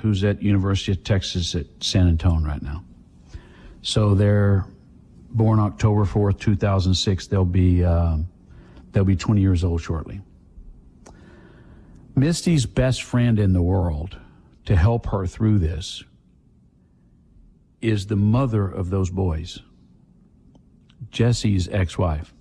who's at University of Texas at San Antonio right now. So they're born October 4th, 2006. They'll be 20 years old shortly. Misty's best friend in the world to help her through this is the mother of those boys, Jesse's ex-wife.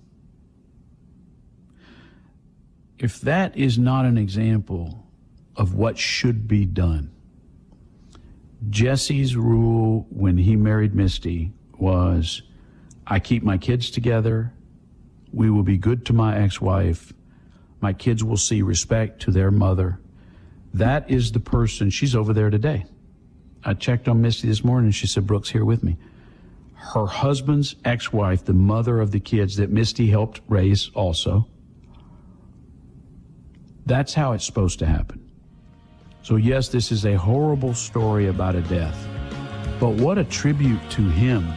If that is not an example of what should be done, Jesse's rule when he married Misty was, I keep my kids together, we will be good to my ex-wife, my kids will see respect to their mother. That is the person. She's over there today. I checked on Misty this morning and she said, Brooke's here with me. Her husband's ex-wife, the mother of the kids that Misty helped raise also. That's how it's supposed to happen. So yes, this is a horrible story about a death, but what a tribute to him.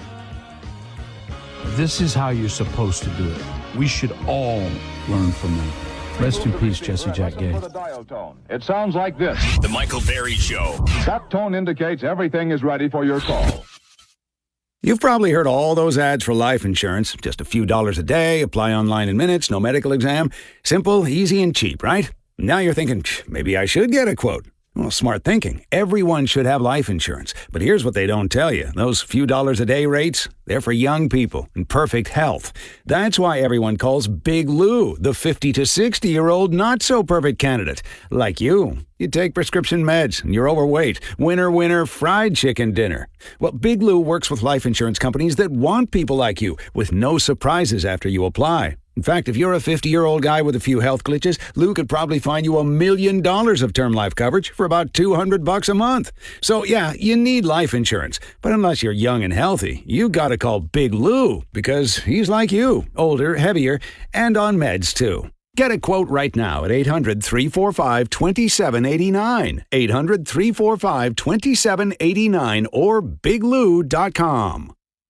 This is how you're supposed to do it. We should all learn from them. Rest in peace, Jesse Jack Gay. It sounds like this. The Michael Berry Show. That tone indicates everything is ready for your call. You've probably heard all those ads for life insurance. Just a few dollars a day, apply online in minutes, no medical exam. Simple, easy, and cheap, right? Now you're thinking, maybe I should get a quote. Well, smart thinking. Everyone should have life insurance. But here's what they don't tell you. Those few dollars a day rates, they're for young people in perfect health. That's why everyone calls Big Lou the 50 to 60-year-old not-so-perfect candidate. Like you. You take prescription meds and you're overweight. Winner, winner, fried chicken dinner. Well, Big Lou works with life insurance companies that want people like you with no surprises after you apply. In fact, if you're a 50-year-old guy with a few health glitches, Lou could probably find you $1 million of term life coverage for about $200 a month. So, yeah, you need life insurance. But unless you're young and healthy, you gotta call Big Lou because he's like you, older, heavier, and on meds, too. Get a quote right now at 800-345-2789, 800-345-2789, or biglou.com.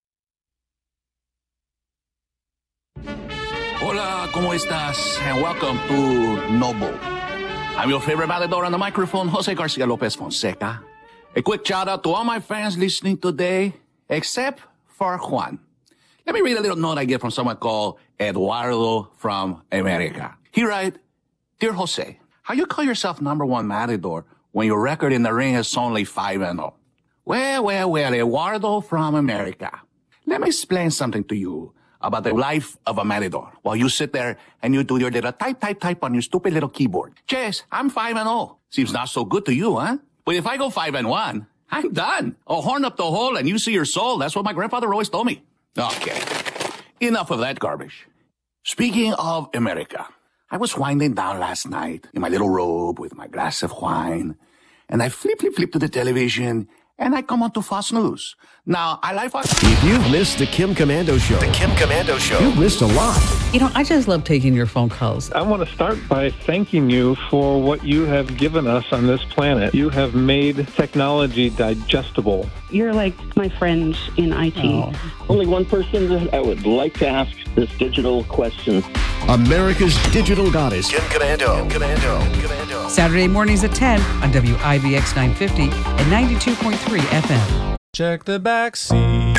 Hola, ¿cómo estás? And welcome to Noble. I'm your favorite matador on the microphone, Jose Garcia Lopez Fonseca. A quick shout out to all my fans listening today, except for Juan. Let me read a little note I get from someone called Eduardo from America. He writes, Dear Jose, how you call yourself #1 matador when your record in the ring is only 5-0? Well, Eduardo from America. Let me explain something to you about the life of a matador while you sit there and you do your little type on your stupid little keyboard. Chess, I'm 5-0. Seems not so good to you, huh? But if I go 5-1, I'm done. A horn up the hole and you see your soul. That's what my grandfather always told me. Okay, enough of that garbage. Speaking of America, I was winding down last night in my little robe with my glass of wine, and I flip to the television, and I come on to Fox News. Now, I like Fox. If you've missed the Kim Komando Show, you've missed a lot. You know, I just love taking your phone calls. I want to start by thanking you for what you have given us on this planet. You have made technology digestible. You're like my friend in IT. Oh. Only one person that I would like to ask this digital question. America's digital goddess, Kim Komando. Saturday mornings at 10 on WIVX 950 and 92.3 FM. Check the back seat.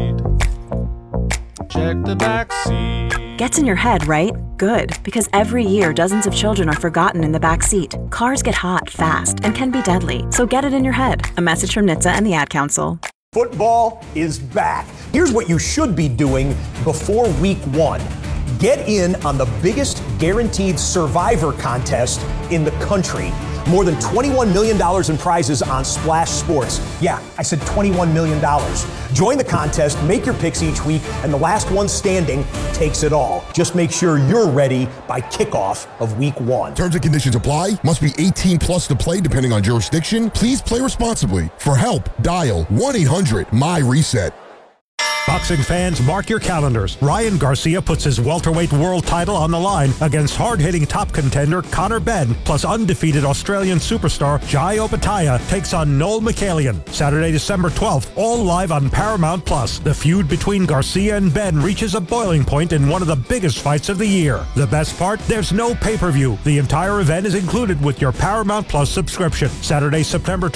Check the back seat. Gets in your head, right? Good, because every year dozens of children are forgotten in the back seat. Cars get hot fast and can be deadly, so get it in your head. A message from NHTSA and the Ad Council. Football is back. Here's what you should be doing before week 1. Get in on the biggest guaranteed survivor contest in the country. More than $21 million in prizes on Splash Sports. Yeah, I said $21 million. Join the contest, make your picks each week, and the last one standing takes it all. Just make sure you're ready by kickoff of week 1. Terms and conditions apply. Must be 18 plus to play depending on jurisdiction. Please play responsibly. For help, dial 1-800-MY-RESET. Boxing fans, mark your calendars. Ryan Garcia puts his welterweight world title on the line against hard-hitting top contender Conor Benn, plus undefeated Australian superstar Jai Opetaia takes on Noel Michaelian. Saturday, December 12th, all live on Paramount+. The feud between Garcia and Benn reaches a boiling point in one of the biggest fights of the year. The best part? There's no pay-per-view. The entire event is included with your Paramount+ subscription. Saturday, September 12th.